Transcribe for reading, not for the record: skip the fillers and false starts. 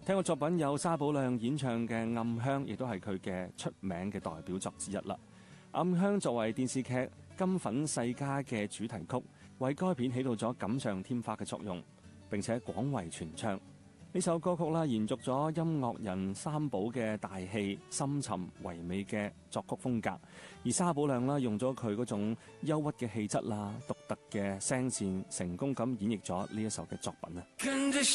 聽過作品有沙寶亮演唱嘅《暗香》，亦都係佢嘅出名嘅代表作之一啦。《暗香》作為電視劇《金粉世家》嘅主題曲，為該片起到咗錦上添花嘅作用，並且廣為傳唱。呢首歌曲啦，延續咗音樂人三寶嘅大氣、深沉、唯美嘅作曲風格，而沙寶亮啦用咗佢嗰種憂鬱嘅氣質啦、獨特嘅聲線，成功咁演繹咗呢一首嘅作品啊。